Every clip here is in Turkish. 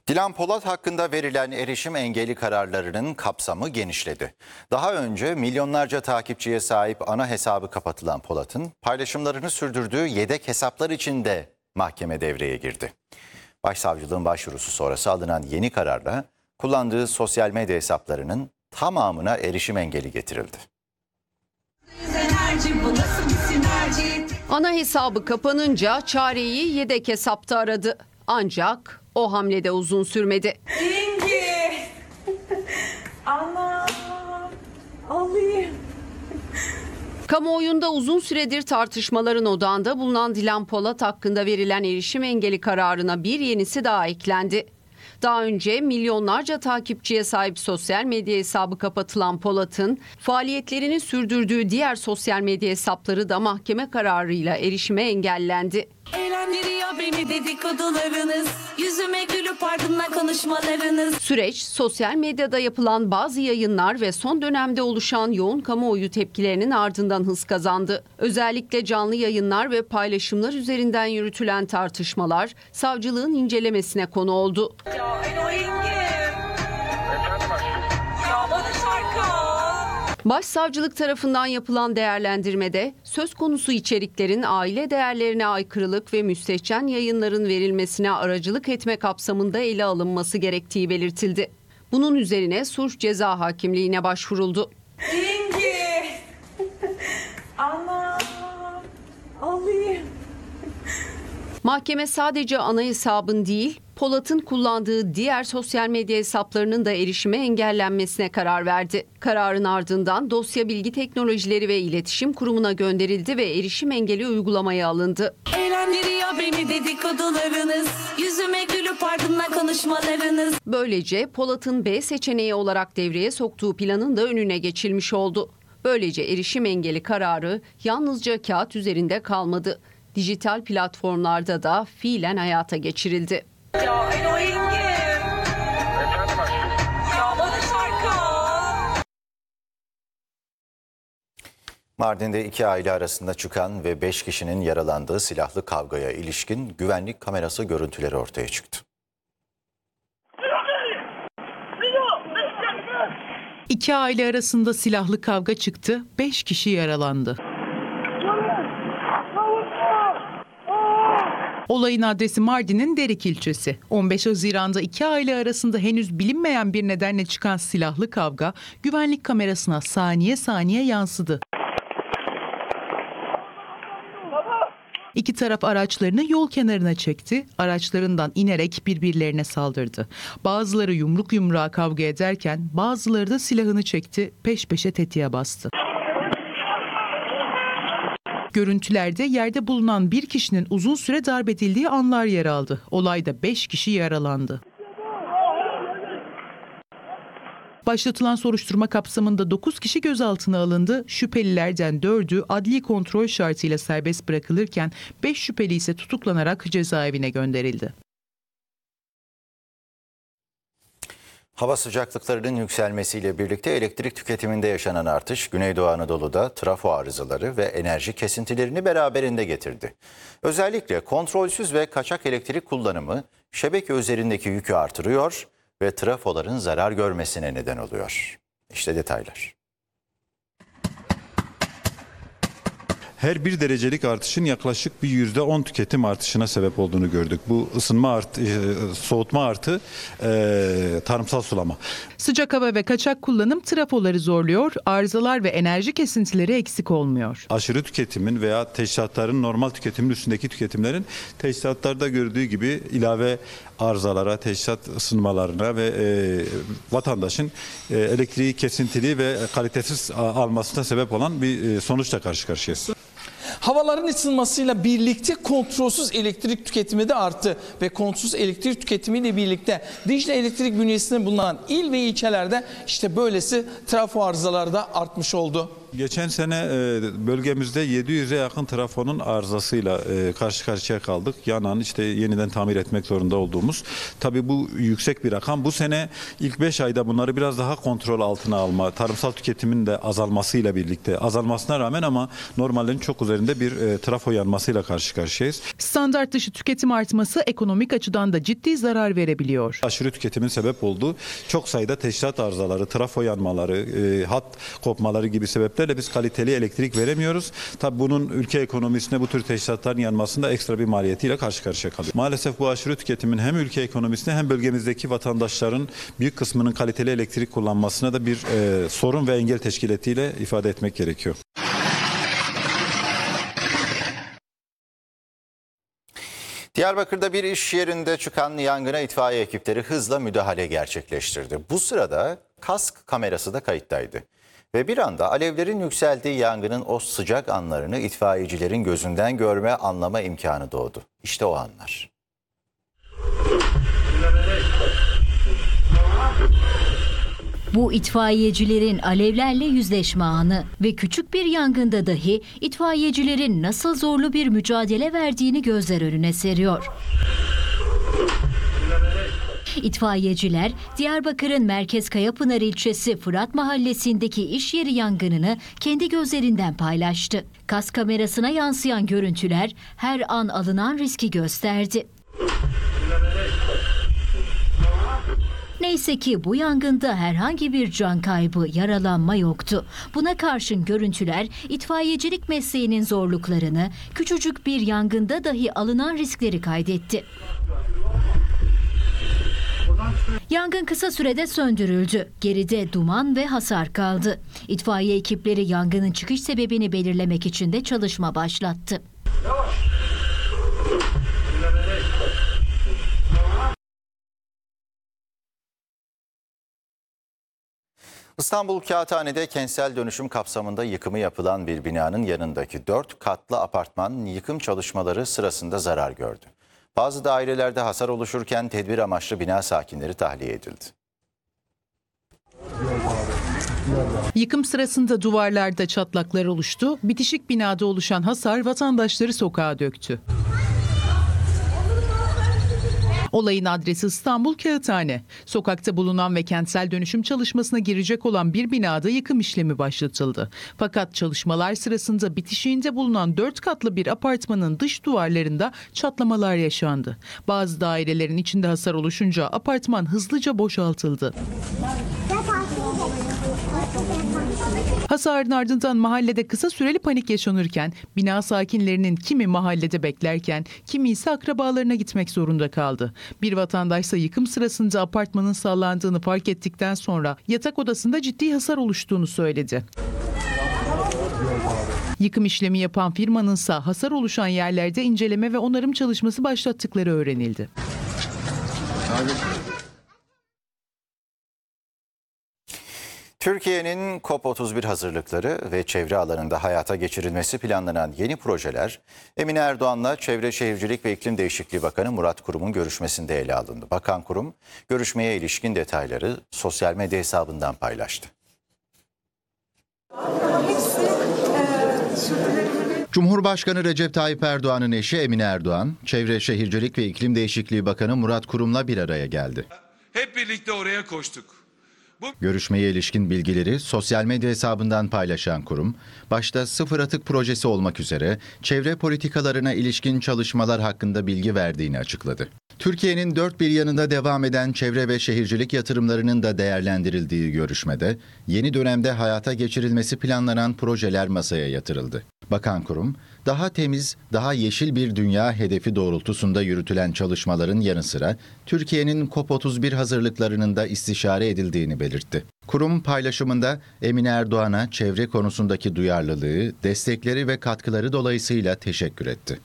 Dilan Polat hakkında verilen erişim engeli kararlarının kapsamı genişledi. Daha önce milyonlarca takipçiye sahip ana hesabı kapatılan Polat'ın paylaşımlarını sürdürdüğü yedek hesaplar için de mahkeme devreye girdi. Başsavcılığın başvurusu sonrası alınan yeni kararla kullandığı sosyal medya hesaplarının tamamına erişim engeli getirildi. Ana hesabı kapanınca çareyi yedek hesapta aradı. Ancak o hamlede uzun sürmedi. İngi! Ana! Alayım. Kamuoyunda uzun süredir tartışmaların odağında bulunan Dilan Polat hakkında verilen erişim engeli kararına bir yenisi daha eklendi. Daha önce milyonlarca takipçiye sahip sosyal medya hesabı kapatılan Polat'ın faaliyetlerini sürdürdüğü diğer sosyal medya hesapları da mahkeme kararıyla erişime engellendi. Eğlendiriyor beni dedikodularınız, yüzüme gülüp ardından konuşmalarınız. Süreç, sosyal medyada yapılan bazı yayınlar ve son dönemde oluşan yoğun kamuoyu tepkilerinin ardından hız kazandı. Özellikle canlı yayınlar ve paylaşımlar üzerinden yürütülen tartışmalar savcılığın incelemesine konu oldu. Ya Eno İngi! Ya bana şarkı al. Başsavcılık tarafından yapılan değerlendirmede söz konusu içeriklerin aile değerlerine aykırılık ve müstehcen yayınların verilmesine aracılık etme kapsamında ele alınması gerektiği belirtildi. Bunun üzerine Suç Ceza Hakimliğine başvuruldu. İngi! Ana! Alayım. Mahkeme sadece ana hesabın değil, Polat'ın kullandığı diğer sosyal medya hesaplarının da erişime engellenmesine karar verdi. Kararın ardından dosya Bilgi Teknolojileri ve İletişim Kurumu'na gönderildi ve erişim engeli uygulamaya alındı. Eğlendiriyor beni dedikodularınız, yüzüme gülüp ardından konuşmalarınız. Böylece Polat'ın B seçeneği olarak devreye soktuğu planın da önüne geçilmiş oldu. Böylece erişim engeli kararı yalnızca kağıt üzerinde kalmadı. Dijital platformlarda da fiilen hayata geçirildi. Ya Eno İngi! Ya bana şarkı al. Mardin'de 2 aile arasında çıkan ve 5 kişinin yaralandığı silahlı kavgaya ilişkin güvenlik kamerası görüntüleri ortaya çıktı. İki aile arasında silahlı kavga çıktı, 5 kişi yaralandı. Olayın adresi Mardin'in Derik ilçesi. 15 Haziran'da iki aile arasında henüz bilinmeyen bir nedenle çıkan silahlı kavga güvenlik kamerasına saniye saniye yansıdı. İki taraf araçlarını yol kenarına çekti, araçlarından inerek birbirlerine saldırdı. Bazıları yumruk yumruğa kavga ederken bazıları da silahını çekti, peş peşe tetiğe bastı. Görüntülerde yerde bulunan bir kişinin uzun süre darp edildiği anlar yer aldı. Olayda 5 kişi yaralandı. Başlatılan soruşturma kapsamında 9 kişi gözaltına alındı. Şüphelilerden 4'ü adli kontrol şartıyla serbest bırakılırken 5 şüpheli ise tutuklanarak cezaevine gönderildi. Hava sıcaklıklarının yükselmesiyle birlikte elektrik tüketiminde yaşanan artış Güneydoğu Anadolu'da trafo arızaları ve enerji kesintilerini beraberinde getirdi. Özellikle kontrolsüz ve kaçak elektrik kullanımı şebeke üzerindeki yükü artırıyor ve trafoların zarar görmesine neden oluyor. İşte detaylar. Her 1 derecelik artışın yaklaşık bir %10 tüketim artışına sebep olduğunu gördük. Bu soğutma artı tarımsal sulama. Sıcak hava ve kaçak kullanım trafoları zorluyor, arızalar ve enerji kesintileri eksik olmuyor. Aşırı tüketimin veya teçhizatların normal tüketimin üstündeki tüketimlerin teçhizatlarda gördüğü gibi ilave arızalara, teçhizat ısınmalarına ve vatandaşın elektriği kesintili ve kalitesiz almasına sebep olan bir sonuçla karşı karşıyayız. Havaların ısınmasıyla birlikte kontrolsüz elektrik tüketimi de arttı ve kontrolsüz elektrik tüketimiyle birlikte Dicle Elektrik bünyesinde bulunan il ve ilçelerde işte böylesi trafo arızaları da artmış oldu. Geçen sene bölgemizde 700'e yakın trafonun arızasıyla karşı karşıya kaldık. Yanan işte yeniden tamir etmek zorunda olduğumuz. Tabii bu yüksek bir rakam. Bu sene ilk 5 ayda bunları biraz daha kontrol altına alma, tarımsal tüketimin de azalmasıyla birlikte azalmasına rağmen ama normallerin çok üzerinde bir trafo yanmasıyla karşı karşıyayız. Standart dışı tüketim artması ekonomik açıdan da ciddi zarar verebiliyor. Aşırı tüketimin sebep olduğu çok sayıda teşhisat arızaları, trafo yanmaları, hat kopmaları gibi sebeplerle biz kaliteli elektrik veremiyoruz. Tabii bunun ülke ekonomisine bu tür teşhisatların yanmasında ekstra bir maliyetiyle karşı karşıya kalıyor. Maalesef bu aşırı tüketimin hem ülke ekonomisine hem bölgemizdeki vatandaşların büyük kısmının kaliteli elektrik kullanmasına da bir sorun ve engel teşkil ettiğiyle ifade etmek gerekiyor. Diyarbakır'da bir iş yerinde çıkan yangına itfaiye ekipleri hızla müdahale gerçekleştirdi. Bu sırada kask kamerası da kayıttaydı. Ve bir anda alevlerin yükseldiği yangının o sıcak anlarını itfaiyecilerin gözünden görme, anlama imkanı doğdu. İşte o anlar. Bu itfaiyecilerin alevlerle yüzleşme anı ve küçük bir yangında dahi itfaiyecilerin nasıl zorlu bir mücadele verdiğini gözler önüne seriyor. İtfaiyeciler Diyarbakır'ın Merkez Kayapınar ilçesi Fırat Mahallesi'ndeki iş yeri yangınını kendi gözlerinden paylaştı. Kask kamerasına yansıyan görüntüler her an alınan riski gösterdi. Neyse ki bu yangında herhangi bir can kaybı, yaralanma yoktu. Buna karşın görüntüler itfaiyecilik mesleğinin zorluklarını, küçücük bir yangında dahi alınan riskleri kaydetti. Yangın kısa sürede söndürüldü. Geride duman ve hasar kaldı. İtfaiye ekipleri yangının çıkış sebebini belirlemek için de çalışma başlattı. İstanbul Kağıthane'de kentsel dönüşüm kapsamında yıkımı yapılan bir binanın yanındaki 4 katlı apartman yıkım çalışmaları sırasında zarar gördü. Bazı dairelerde hasar oluşurken tedbir amaçlı bina sakinleri tahliye edildi. Yıkım sırasında duvarlarda çatlaklar oluştu. Bitişik binada oluşan hasar vatandaşları sokağa döktü. Olayın adresi İstanbul Kağıthane. Sokakta bulunan ve kentsel dönüşüm çalışmasına girecek olan bir binada yıkım işlemi başlatıldı. Fakat çalışmalar sırasında bitişiğinde bulunan 4 katlı bir apartmanın dış duvarlarında çatlamalar yaşandı. Bazı dairelerin içinde hasar oluşunca apartman hızlıca boşaltıldı. Hasarın ardından mahallede kısa süreli panik yaşanırken bina sakinlerinin kimi mahallede beklerken kimi ise akrabalarına gitmek zorunda kaldı. Bir vatandaşsa yıkım sırasında apartmanın sallandığını fark ettikten sonra yatak odasında ciddi hasar oluştuğunu söyledi. Yıkım işlemi yapan firmanınsa hasar oluşan yerlerde inceleme ve onarım çalışması başlattıkları öğrenildi. Türkiye'nin COP31 hazırlıkları ve çevre alanında hayata geçirilmesi planlanan yeni projeler, Emine Erdoğan'la Çevre Şehircilik ve İklim Değişikliği Bakanı Murat Kurum'un görüşmesinde ele alındı. Bakan Kurum, görüşmeye ilişkin detayları sosyal medya hesabından paylaştı. Cumhurbaşkanı Recep Tayyip Erdoğan'ın eşi Emine Erdoğan, Çevre Şehircilik ve İklim Değişikliği Bakanı Murat Kurum'la bir araya geldi. Hep birlikte oraya koştuk. Görüşmeye ilişkin bilgileri sosyal medya hesabından paylaşan kurum, başta sıfır atık projesi olmak üzere çevre politikalarına ilişkin çalışmalar hakkında bilgi verdiğini açıkladı. Türkiye'nin dört bir yanında devam eden çevre ve şehircilik yatırımlarının da değerlendirildiği görüşmede, yeni dönemde hayata geçirilmesi planlanan projeler masaya yatırıldı. Bakan Kurum, daha temiz, daha yeşil bir dünya hedefi doğrultusunda yürütülen çalışmaların yanı sıra Türkiye'nin COP31 hazırlıklarının da istişare edildiğini belirtti. Kurum paylaşımında Emine Erdoğan'a çevre konusundaki duyarlılığı, destekleri ve katkıları dolayısıyla teşekkür etti.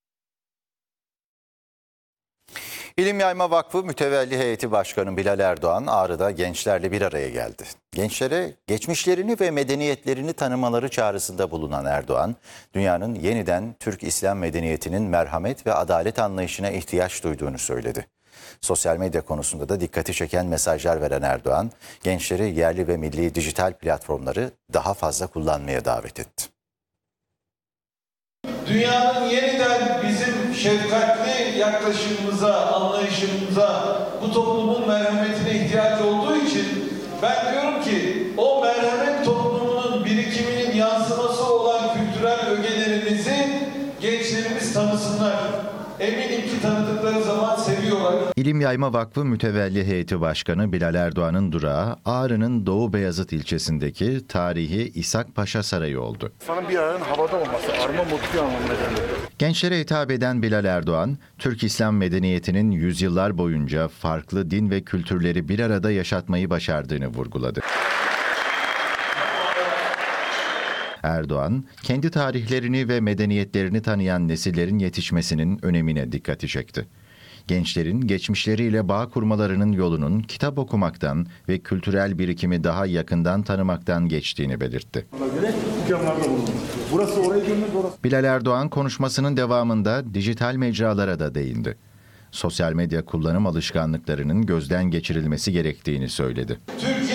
İlim Yayma Vakfı Mütevelli Heyeti Başkanı Bilal Erdoğan Ağrı'da gençlerle bir araya geldi. Gençlere geçmişlerini ve medeniyetlerini tanımaları çağrısında bulunan Erdoğan, dünyanın yeniden Türk İslam medeniyetinin merhamet ve adalet anlayışına ihtiyaç duyduğunu söyledi. Sosyal medya konusunda da dikkati çeken mesajlar veren Erdoğan, gençleri yerli ve milli dijital platformları daha fazla kullanmaya davet etti. Dünyanın yeniden bizim şefkatli yaklaşımımıza, anlayışımıza, bu toplumun merhametine ihtiyacı olduğu için ben diyorum ki o merhamet toplumunun birikiminin yansıması olan kültürel ögelerimizi gençlerimiz tanısınlar. Eminim ki tanıdıkları zaman seviyorlar. İlim Yayma Vakfı Mütevelli Heyeti Başkanı Bilal Erdoğan'ın durağı Ağrı'nın Doğu Beyazıt ilçesindeki tarihi İshak Paşa Sarayı oldu. İnsanın bir ayağının havada olması, arma mutlu anlamına gelir. Gençlere hitap eden Bilal Erdoğan, Türk İslam medeniyetinin yüzyıllar boyunca farklı din ve kültürleri bir arada yaşatmayı başardığını vurguladı. Erdoğan, kendi tarihlerini ve medeniyetlerini tanıyan nesillerin yetişmesinin önemine dikkati çekti. Gençlerin geçmişleriyle bağ kurmalarının yolunun kitap okumaktan ve kültürel birikimi daha yakından tanımaktan geçtiğini belirtti. Bilal Erdoğan konuşmasının devamında dijital mecralara da değindi. Sosyal medya kullanım alışkanlıklarının gözden geçirilmesi gerektiğini söyledi. Türkiye